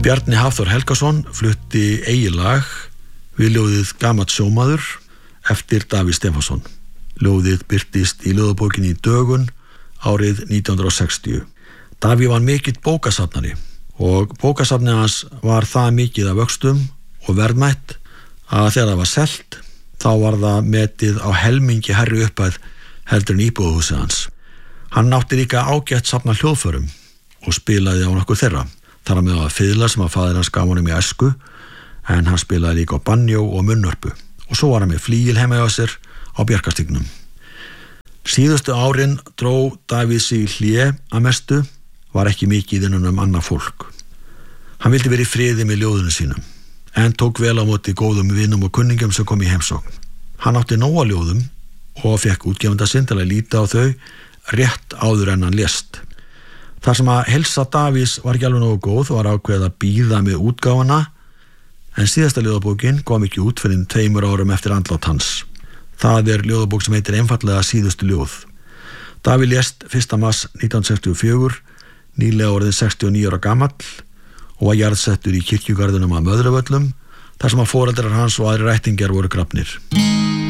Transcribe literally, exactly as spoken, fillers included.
Bjarni Hafþór Helgason flutti eigið lag við ljóðið Gamall sjómaður eftir Davíð Stefánsson. Ljóðið birtist í ljóðabókinni Dögun árið nítján hundruð og sextíu. Davíð var mikill bókasafnari og bókasafnið hans var það mikið af vöxtum og verðmætt að þegar það var selt þá var það metið á helmingi hærri upphæð heldur en íbúðarhúsið hans. Hann átti líka ágætt safna hljóðförum og spilaði á nokkur þeirra. Þar á meðal fiðla sem að faðir hans gaf honum í æsku, en hann spilaði líka á banjó og munnörpu. Og svo var hann með flígil heima hjá sér á Bjarkarstígnum. Síðustu árin dró Davíð sig í hlé að mestu, var ekki mikið innan um annað fólk. Hann vildi vera í friði með ljóðunum sínum, en tók vel á móti góðum vinum og kunningum sem kom í heimsókn. Hann átti nóga ljóðum og fekk útgefanda sinn til að líta á þau rétt áður en hann lést. Þar sem að heilsa Davíðs var ekki alveg nógu góð var ákveðið að bíða með útgáfuna, en síðasta ljóðabókin kom ekki út fyrir tveimur árum eftir andlát hans. Það er ljóðabók sem heitir einfaldlega Síðustu ljóð. Davíð lést fyrsta mars nítján hundruð sextíu og fjögur, nýlega orðinn sextíu og níu ára gamall og var jarðsettur í kirkjugarðinum að Möðruvöllum, þar sem að foreldrar hans og aðrir ættingjar voru grafnir.